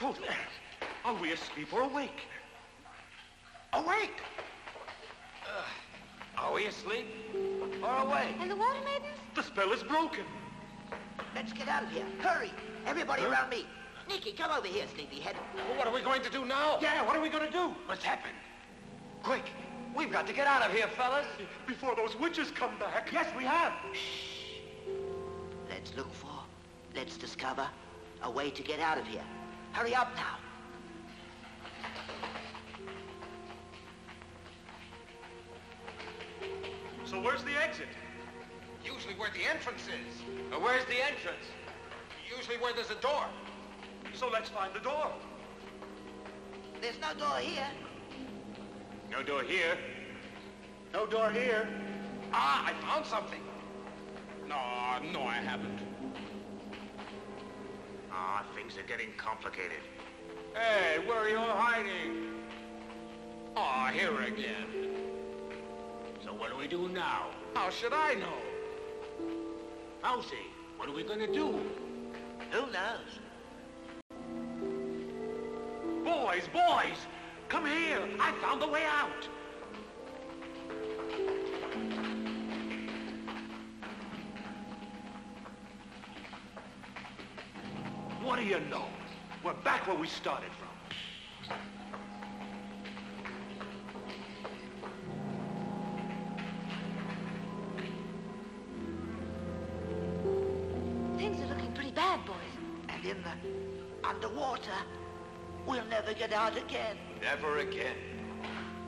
Shoot! Are we asleep or awake? Awake! Are we asleep or awake? And the water maidens? The spell is broken. Let's get out of here. Hurry! Everybody around me. Sneaky, come over here, sleepyhead. Well, what are we going to do now? Yeah, what are we going to do? What's happened? Quick! We've got to get out of here, fellas. Before those witches come back. Yes, we have. Shh. Let's look for, let's discover a way to get out of here. Hurry up now. So where's the exit? Usually where the entrance is. Where's the entrance? Usually where there's a door. So let's find the door. There's no door here. No door here. No door here. Ah, I found something. No, I haven't. Ah, things are getting complicated. Hey, where are you hiding? Ah, here again. So what do we do now? How should I know? Mousy, what are we gonna do? Who knows? Boys! Come here! I found the way out! What do you know? We're back where we started from. Things are looking pretty bad, boys. And in the underwater, we'll never get out again. Never again.